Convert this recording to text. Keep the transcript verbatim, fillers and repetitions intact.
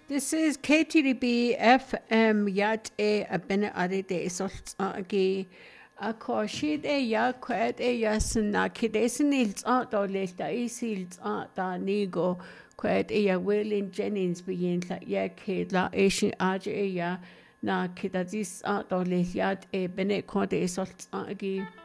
This is K T D B F M yat e abene are de isolt agi a koshid e ya kwet e yasna kidesin ils a do lesta isils a da nigo kwet e ya William Jennings begin la ya kid la asian age e ya na kidadis a do les yat e bene kwet isolt agi